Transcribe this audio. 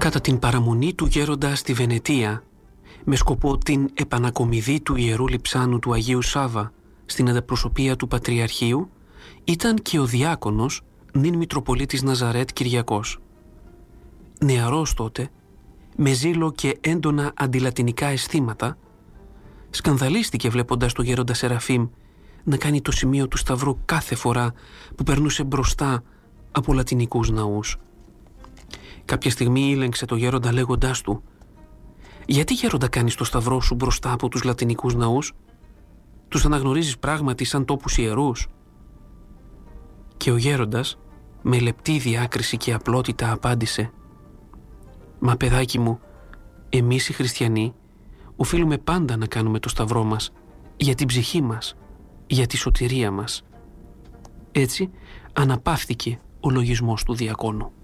Κατά την παραμονή του γέροντα στη Βενετία, με σκοπό την επανακομιδή του Ιερού Λειψάνου του Αγίου Σάβα στην ανταπροσωπεία του Πατριαρχείου, ήταν και ο διάκονος νυν Μητροπολίτης Ναζαρέτ Κυριακός. Νεαρός τότε, με ζήλο και έντονα αντιλατινικά αισθήματα, σκανδαλίστηκε βλέποντας το γέροντα Σεραφείμ να κάνει το σημείο του Σταυρού κάθε φορά που περνούσε μπροστά από λατινικούς ναούς. Κάποια στιγμή ήλεγξε το γέροντα λέγοντάς του: «Γιατί, γέροντα, κάνεις το Σταυρό σου μπροστά από τους λατινικούς ναούς? Τους αναγνωρίζεις πράγματι σαν τόπους ιερούς?» Και ο γέροντας με λεπτή διάκριση και απλότητα απάντησε: «Μα παιδάκι μου, εμείς οι χριστιανοί οφείλουμε πάντα να κάνουμε το Σταυρό μας για την ψυχή μας, για τη σωτηρία μας». Έτσι αναπαύθηκε ο λογισμός του διακόνου.